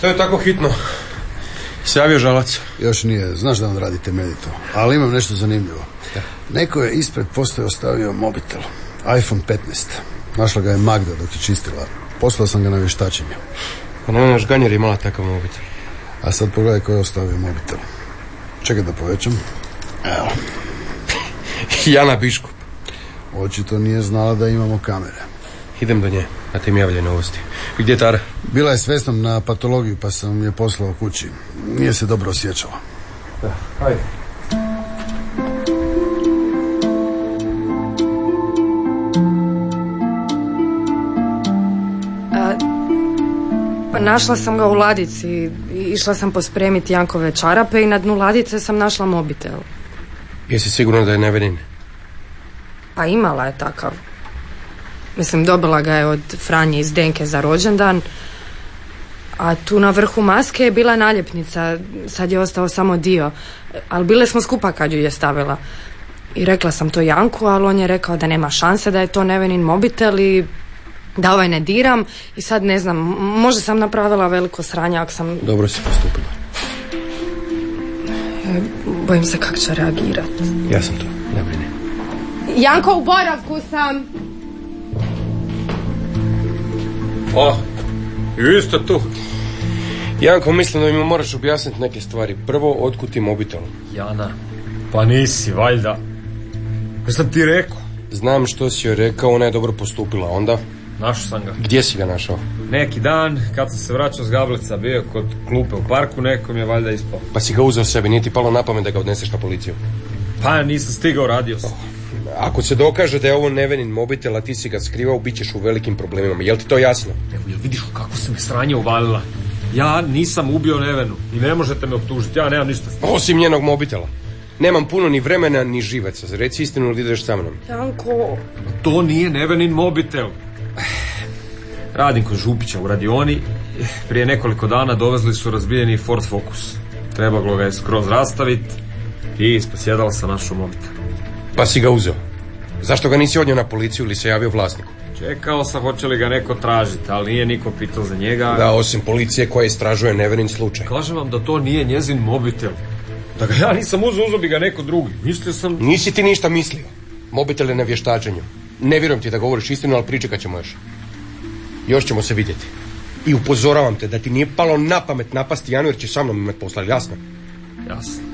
Što je tako hitno? Se javio Žalac? Još nije, znaš da on radi temeljito. Ali imam nešto zanimljivo. Neko je ispred postaje ostavio mobitel. iPhone 15. Našla ga je Magda dok je čistila. Poslao sam ga na vještačenje. Pa nema naš ganjer imala takav mobitel. A sad pogledaj ko je ostavio mobitel. Čekaj da povećam. Evo. Jana Biškup. Očito nije znala da imamo kamere. Idem do nje, a te mi javljaju novosti. Gdje je Tara? Bila je s Vesnom na patologiju pa sam je poslao kući. Nije se dobro osjećala. Da, hajde. Našla sam ga u ladici. Išla sam pospremiti Jankove čarape i na dnu ladice sam našla mobitel. Jesi sigurna da je nevenin? Pa imala je takav. Mislim, dobila ga je od Franje iz Denke za rođendan. A tu na vrhu maske je bila naljepnica. Sad je ostao samo dio. Ali bile smo skupa kad ju je stavila. I rekla sam to Janku, ali on je rekao da nema šanse da je to nevenin mobitel i da ovaj ne diram. I sad ne znam, možda sam napravila veliko sranje ako sam... Dobro si postupila. Bojim se kako će reagirati. Ja sam to, ne brini. Janko, u boravku sam. O, i ste tu. Janko, mislim da mi moraš objasniti neke stvari. Prvo, otkud ti mobitel? Jana, pa nisi, valjda. Ja sam ti rekao. Znam što si joj rekao, ona je dobro postupila. Onda? Našao sam ga. Gdje si ga našao? Neki dan, kad sam se vraćao s Gablica, bio kod klupe u parku, nekom je valjda ispao. Pa si ga uzeo sebi, nije ti palo na pamet da ga odneseš na policiju? Pa nisam stigao, radio sam. Ako se dokaže da je ovo nevenin mobitel, a ti si ga skrivao, bit ćeš u velikim problemima. Jel ti to jasno? Evo, jel vidiš kako se mi sranje uvalila? Ja nisam ubio Nevenu i ne možete me optužiti, ja nemam ništa. Osim njenog mobitela. Nemam puno ni vremena, ni živaca. Reci istinu ili ideš sa mnom. Janko... To nije Nevenin mobitel. Radim kod Župića u radioni. Prije nekoliko dana dovezli su razbijeni Ford Focus. Trebalo ga je skroz rastaviti i ispod sjedala sam našo mobitel. Pa si ga uzeo. Zašto ga nisi odnio na policiju ili se javio vlasniku? Čekao sam hoće li ga neko tražiti, ali nije niko pitao za njega. Da, osim policije koja istražuje nevenin slučaj. Kažem vam da to nije njezin mobitel. Da ga ja nisam uzeo bi ga neko drugi. Mislio sam... Nisi ti ništa mislio. Mobitel je na vještačenju. Ne vjerujem ti da govoriš istinu, ali pričekat ćemo još. Još ćemo se vidjeti. I upozoravam te da ti nije palo na pamet napasti Janu jer će sa mnom imat posla, jasno? Jasno.